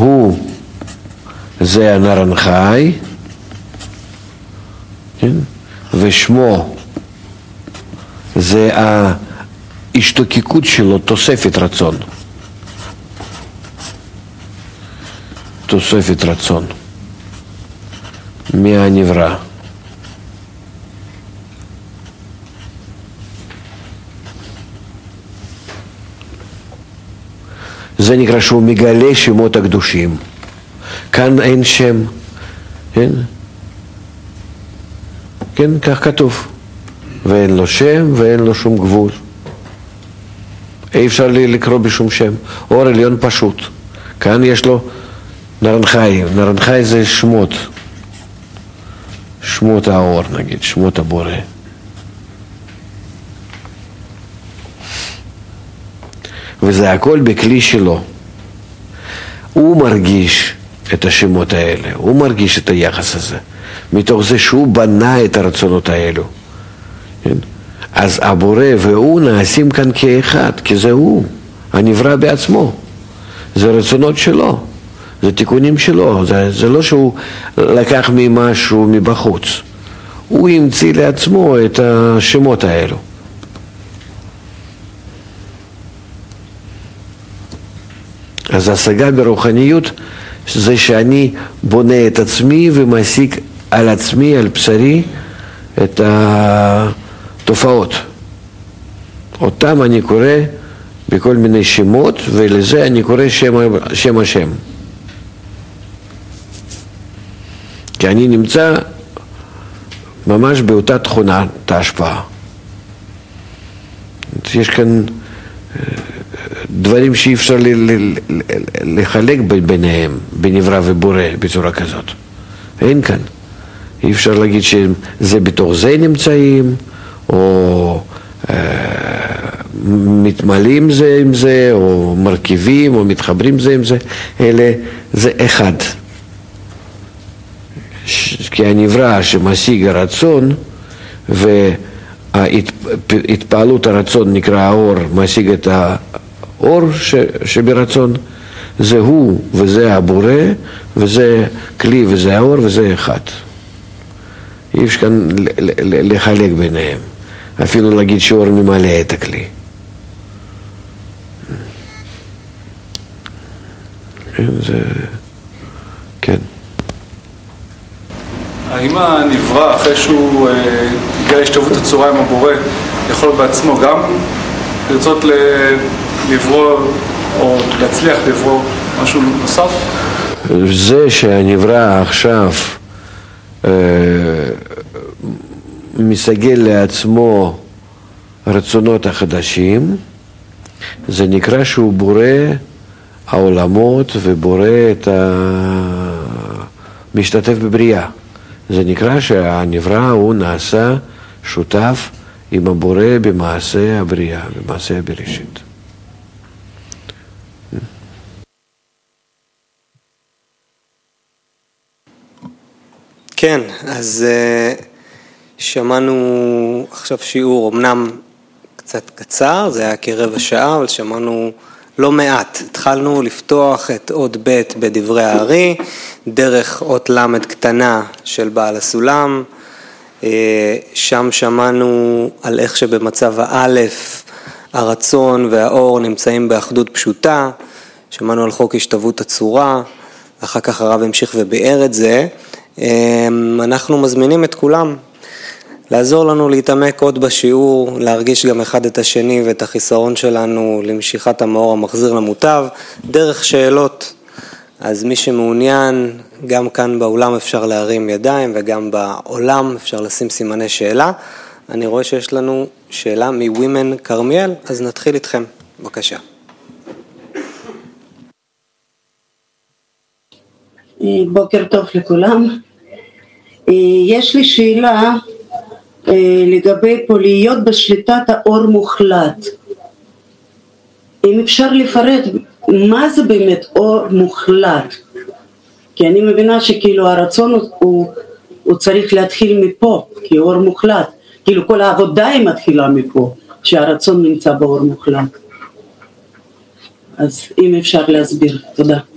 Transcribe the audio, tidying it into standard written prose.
הוא זה הנרן חי, כן? ושמו זה ההשתוקקות שלו, תוספת רצון. תוספת רצון מהנברא. זה נקרא שהוא מגלה שמות הקדושים. כאן אין שם, כן? כן, כך כתוב. ואין לו שם ואין לו שום גבול. אי אפשר לקרוא בשום שם. אור עליון פשוט. כאן יש לו נרן חי. נרן חי זה שמות. שמות האור נגיד, שמות הבורא. וזה הכל בכלי שלו. הוא מרגיש את השמות האלה, הוא מרגיש את היחס הזה, מתוך זה שהוא בנה את הרצונות האלו. כן? אז הבורא והוא נעשים כאן כאחד, כי זה הוא, הנברא בעצמו. זה רצונות שלו, זה תיקונים שלו, זה לא שהוא לקח ממשהו מבחוץ. הוא המציא לעצמו את השמות האלו. אז ההשגה ברוחניות זה שאני בונה את עצמי ומסיק על עצמי, על בשרי, את התופעות. אותם אני קורא בכל מיני שמות, ולזה אני קורא שם השם. כי אני נמצא ממש באותה תכונה, את ההשפעה. יש כאן דברים שאי אפשר לחלק ביניהם, בנברא ובורא, בצורה כזאת. אין כאן. אי אפשר להגיד שזה בתוך זה נמצאים, או מתמלאים זה עם זה, או מרכיבים, או מתחברים זה עם זה. אלה זה אחד. כי הנברא שמשיג הרצון, והתפעלות הרצון נקרא האור, משיג את האור שברצון, זה הוא וזה הבורא, וזה כלי וזה האור וזה אחד. אי אפשר כאן לחלק ביניהם, אפילו להגיד שאור ממלא את הכלי. זה... כן. האם הנברא, אחרי שהוא הגיע להשתוות הצורה עם הבורא, יכול בעצמו גם לרצות לברוא או להצליח לברוא משהו נוסף? זה שהנברא עכשיו מסגל לעצמו רצונות החדשים, זה נקרא שהוא בורא העולמות ובורא את משתתף בבריאה. זה נקרא שהנברא הוא נעשה שותף עם הבורא במעשה הבריאה, במעשה הבראשית. כן, אז שמענו עכשיו שיעור אמנם קצת קצר, זה היה כרבע שעה, אבל שמענו לא מעט. התחלנו לפתוח את אות ב' בדברי הארי, דרך אות למד קטנה של בעל הסולם, שם שמענו על איך שבמצב האלף הרצון והאור נמצאים באחדות פשוטה, שמענו על חוק השתוות הצורה, אחר כך הרב המשיך וביאר את זה. אנחנו מזמינים את כולם לעזור לנו להתעמק עוד בשיעור, להרגיש גם אחד את השני ואת החיסרון שלנו למשיכת המאור המחזיר למוטב, דרך שאלות. אז מי שמעוניין, גם כאן באולם אפשר להרים ידיים וגם בעולם אפשר לשים סימני שאלה. אני רואה שיש לנו שאלה מווימן קרמיאל, אז נתחיל איתכם. בבקשה. בוקר טוב לכולם. יש לי שאלה לגבי פה להיות בשליטת האור מוחלט. אם אפשר לפרט מה זה באמת אור מוחלט? כי אני מבינה שכאילו הרצון הוא צריך להתחיל מפה, כי אור מוחלט. כאילו כל העבודה היא מתחילה מפה, שהרצון נמצא באור מוחלט. אז אם אפשר להסביר, תודה.